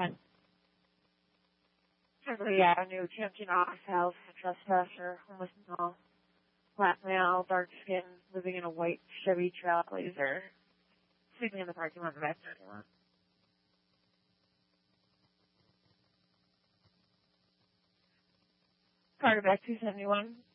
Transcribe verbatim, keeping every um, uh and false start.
ten. Kimberly Avenue, attempting off house, trespasser, homeless male, black male, dark skin, living in a white Chevy Trailblazer, sleeping in the parking lot of the back parking lot. Carter back two seventy-one,